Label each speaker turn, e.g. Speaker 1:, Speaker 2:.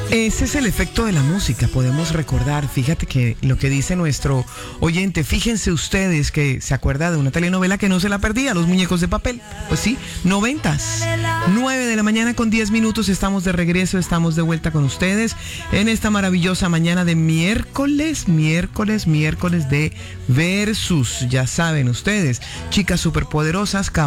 Speaker 1: Ese es el efecto de la música, podemos recordar. Fíjate que lo que dice nuestro oyente, fíjense ustedes que se acuerda de una telenovela que no se la perdía, Los Muñecos de Papel. Pues sí, 90s, 9 de la mañana con 10 minutos, estamos de regreso, estamos de vuelta con ustedes en esta maravillosa mañana de miércoles de Versus. Ya saben ustedes, chicas superpoderosas,